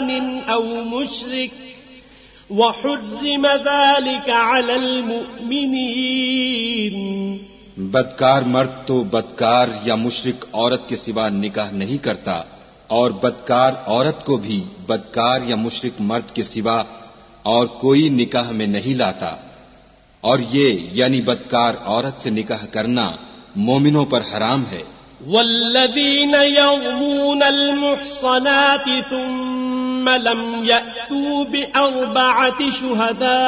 मुहसन औ मुशरिक वहुर्रिम ज़ालिका अलल मुअमिनीन। बदकार मर्द तो बदकार या मुशरिक औरत के सिवा निकाह नहीं करता और बदकार औरत को भी बदकार या मुशरिक मर्द के सिवा और कोई निकाह में नहीं लाता। और ये यानी बदकार औरत से निकाह करना मोमिनों पर हराम है। वल्लज़ीन यर्मूनल मुहसनाति थुम्मा लम यअतू बिअरबअति शुहदा